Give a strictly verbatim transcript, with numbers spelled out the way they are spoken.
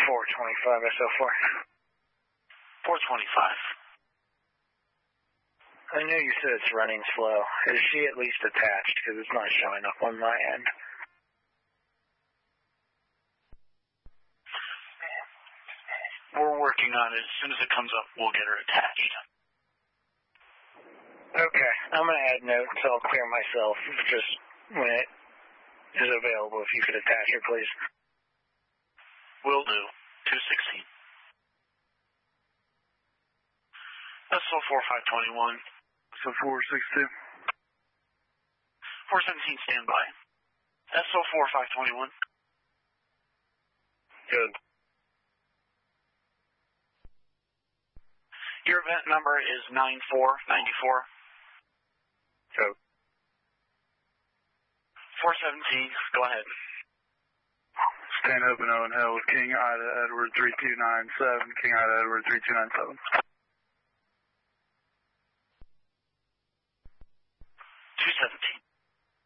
four twenty-five S O four. four twenty-five. I know you said it's running slow. Is she at least attached? Because it's not showing up on my end. We're working on it. As soon as it comes up, we'll get her attached. Okay. I'm going to add notes. I'll clear myself just when it is available. If you could attach her, please. Will do. two sixteen. S O four five twenty-one. S O four sixty-two. four seventeen, standby. S O four five twenty-one. Good. Your event number is nine four nine four. Good. four seventeen, go ahead. Stand open Owen Hill with King Ida Edward three two nine seven. King Ida Edward three two nine seven.